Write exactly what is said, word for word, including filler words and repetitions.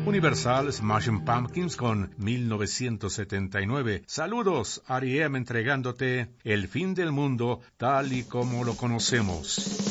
Universal Smashing Pumpkins con mil novecientos setenta y nueve. Saludos, R E M entregándote El fin del mundo tal y como lo conocemos.